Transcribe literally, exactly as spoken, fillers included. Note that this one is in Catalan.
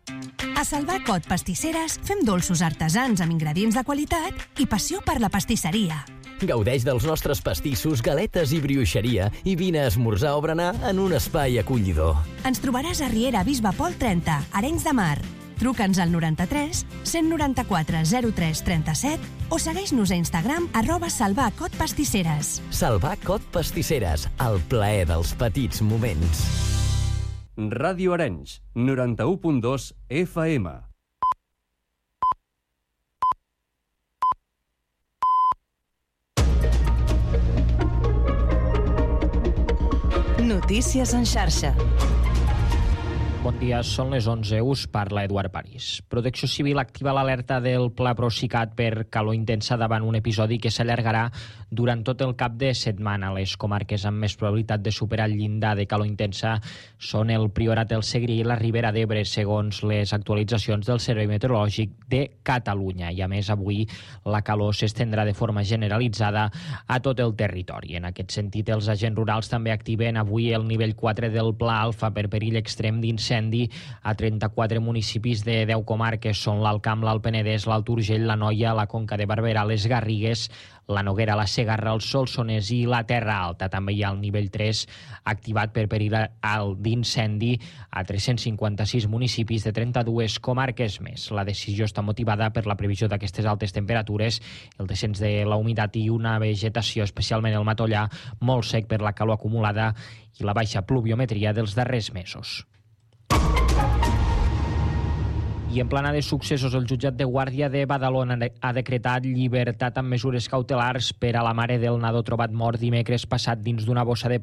A Salvà Cot Pastisseres fem dolços artesans amb ingredients de qualitat i passió per la pastisseria. Gaudeix dels nostres pastissos, galetes i brioixeria i vine a esmorzar o berenar en un espai acollidor. Ens trobaràs a Riera Bisbe Pol trenta, Arenys de Mar. Truca'ns al noranta-tres cent noranta-quatre zero tres trenta-set o segueix-nos a Instagram arroba Salvà Cot Pastisseres. Salvà Cot Pastisseres, el plaer dels petits moments. Ràdio Arenys, noranta-u punt dos F M. Notícies en xarxa. Bon dia, són les onze, us parla Eduard París. Protecció Civil activa l'alerta del Pla Procicat per calor intensa davant un episodi que s'allargarà durant tot el cap de setmana. Les comarques amb més probabilitat de superar el llindar de calor intensa són el Priorat, el Segrià i la Ribera d'Ebre, segons les actualitzacions del Servei Meteorològic de Catalunya. I a més, avui la calor s'estendrà de forma generalitzada a tot el territori. En aquest sentit, els agents rurals també activen avui el nivell quatre del Pla Alfa per perill extrem d'incendi a trenta-quatre municipis de deu comarques. Són l'Alt Camp, l'Alt Penedès, l'Alt Urgell, l'Anoia, la Conca de Barberà, les Garrigues, la Noguera, la Segarra, el Solsonès i la Terra Alta. També hi ha el nivell tres activat per perill alt d'incendi a tres-cents cinquanta-sis municipis de trenta-dues comarques més. La decisió està motivada per la previsió d'aquestes altes temperatures, el descens de la humitat i una vegetació, especialment el matollà, molt sec per la calor acumulada i la baixa pluviometria dels darrers mesos. I en plana de successos, el jutjat de Guàrdia de Badalona ha decretat llibertat amb mesures cautelars per a la mare del nadó trobat mort dimecres passat dins d'una bossa de